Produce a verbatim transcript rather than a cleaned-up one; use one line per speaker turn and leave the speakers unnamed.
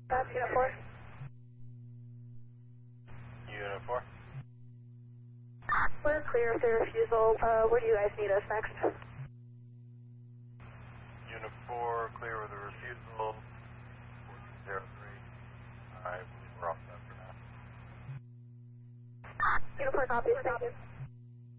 That's Unit four.
Unit four.
We're clear of the refusal. Uh, where do you guys need us next?
Unit four, clear with a refusal. fourteen zero three. I believe we're all set for now.
Unit four copies, thank you.